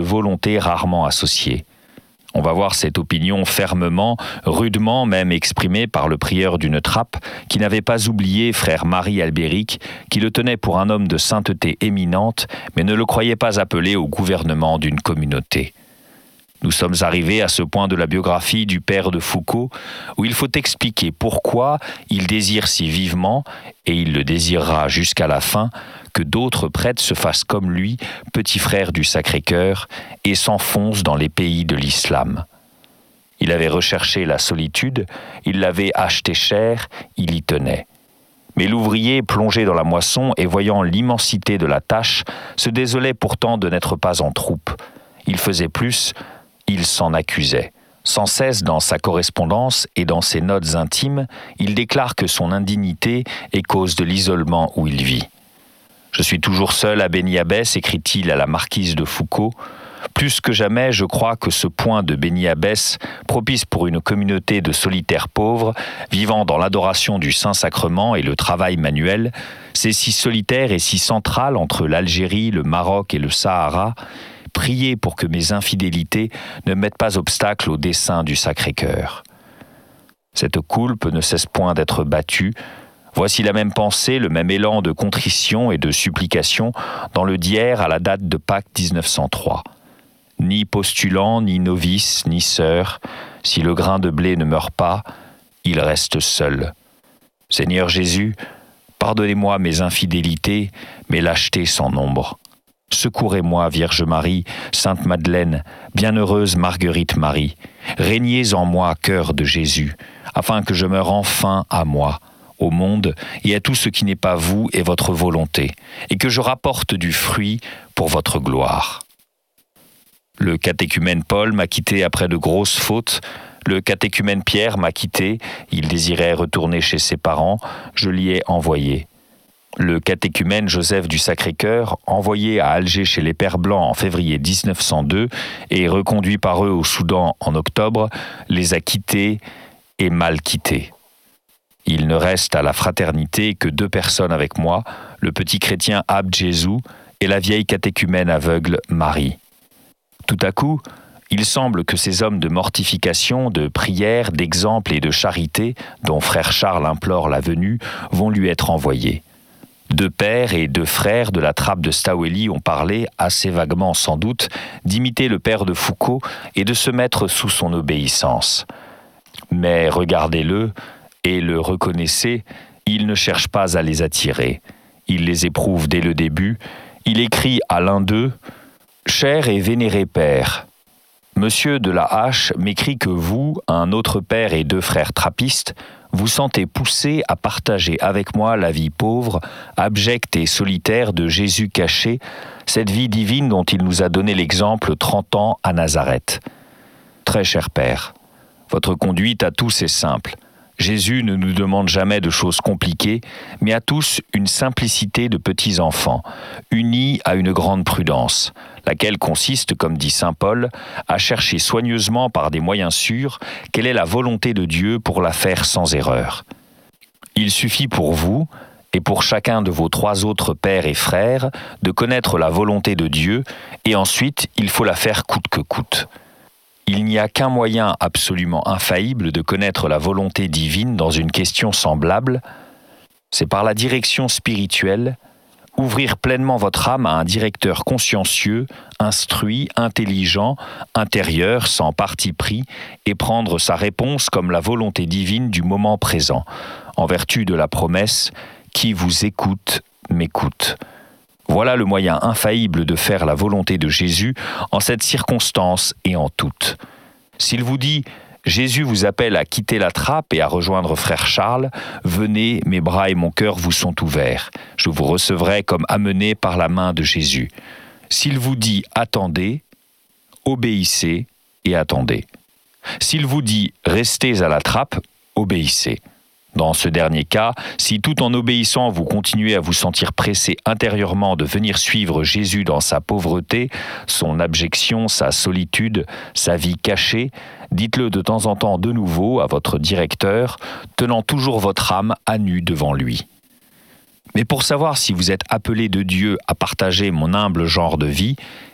volonté rarement associée. On va voir cette opinion fermement, rudement même exprimée par le prieur d'une trappe qui n'avait pas oublié frère Marie Albéric, qui le tenait pour un homme de sainteté éminente, mais ne le croyait pas appelé au gouvernement d'une communauté. Nous sommes arrivés à ce point de la biographie du père de Foucault où il faut expliquer pourquoi il désire si vivement, et il le désirera jusqu'à la fin, que d'autres prêtres se fassent comme lui, petit frère du Sacré-Cœur, et s'enfoncent dans les pays de l'islam. Il avait recherché la solitude, il l'avait achetée cher, il y tenait. Mais l'ouvrier, plongé dans la moisson et voyant l'immensité de la tâche, se désolait pourtant de n'être pas en troupe. Il faisait plus, il s'en accusait. Sans cesse dans sa correspondance et dans ses notes intimes, il déclare que son indignité est cause de l'isolement où il vit. « Je suis toujours seul à Beni-Abbès », écrit-il à la marquise de Foucault. Plus que jamais, je crois que ce point de Beni-Abbès, propice pour une communauté de solitaires pauvres, vivant dans l'adoration du Saint-Sacrement et le travail manuel, c'est si solitaire et si central entre l'Algérie, le Maroc et le Sahara. Priez pour que mes infidélités ne mettent pas obstacle au dessein du Sacré-Cœur. Cette coulpe ne cesse point d'être battue. Voici la même pensée, le même élan de contrition et de supplication dans le Dière à la date de Pâques 1903. Ni postulant, ni novice, ni sœur, si le grain de blé ne meurt pas, il reste seul. Seigneur Jésus, pardonnez-moi mes infidélités, mes lâchetés sans nombre. Secourez-moi, Vierge Marie, Sainte Madeleine, Bienheureuse Marguerite Marie, régnez en moi, cœur de Jésus, afin que je meure enfin à moi, au monde et à tout ce qui n'est pas vous et votre volonté, et que je rapporte du fruit pour votre gloire. Le catéchumène Paul m'a quitté après de grosses fautes, le catéchumène Pierre m'a quitté, il désirait retourner chez ses parents, je l'y ai envoyé. Le catéchumène Joseph du Sacré-Cœur, envoyé à Alger chez les Pères Blancs en février 1902 et reconduit par eux au Soudan en octobre, les a quittés et mal quittés. Il ne reste à la fraternité que 2 personnes avec moi, le petit chrétien Abd Jésus et la vieille catéchumène aveugle Marie. Tout à coup, il semble que ces hommes de mortification, de prière, d'exemple et de charité, dont frère Charles implore la venue, vont lui être envoyés. 2 pères et 2 frères de la trappe de Staweli ont parlé, assez vaguement sans doute, d'imiter le père de Foucault et de se mettre sous son obéissance. Mais regardez-le et le reconnaissez, il ne cherche pas à les attirer. Il les éprouve dès le début. Il écrit à l'un d'eux « Cher et vénéré père, Monsieur de la Hache m'écrit que vous, un autre père et 2 frères trappistes, vous sentez poussé à partager avec moi la vie pauvre, abjecte et solitaire de Jésus caché, cette vie divine dont il nous a donné l'exemple 30 ans à Nazareth. Très cher Père, votre conduite à tous est simple. Jésus ne nous demande jamais de choses compliquées, mais à tous une simplicité de petits enfants, unis à une grande prudence, laquelle consiste, comme dit saint Paul, à chercher soigneusement par des moyens sûrs quelle est la volonté de Dieu pour la faire sans erreur. Il suffit pour vous, et pour chacun de vos 3 autres pères et frères, de connaître la volonté de Dieu, et ensuite il faut la faire coûte que coûte. Il n'y a qu'un moyen absolument infaillible de connaître la volonté divine dans une question semblable, c'est par la direction spirituelle, ouvrir pleinement votre âme à un directeur consciencieux, instruit, intelligent, intérieur, sans parti pris, et prendre sa réponse comme la volonté divine du moment présent, en vertu de la promesse « Qui vous écoute, m'écoute ». Voilà le moyen infaillible de faire la volonté de Jésus en cette circonstance et en toute. S'il vous dit « Jésus vous appelle à quitter la trappe et à rejoindre frère Charles, venez, mes bras et mon cœur vous sont ouverts. Je vous recevrai comme amené par la main de Jésus. » S'il vous dit « Attendez », obéissez et attendez. S'il vous dit « Restez à la trappe », obéissez. Dans ce dernier cas, si tout en obéissant vous continuez à vous sentir pressé intérieurement de venir suivre Jésus dans sa pauvreté, son abjection, sa solitude, sa vie cachée, dites-le de temps en temps de nouveau à votre directeur, tenant toujours votre âme à nu devant lui. Mais pour savoir si vous êtes appelé de Dieu à partager mon humble genre de vie,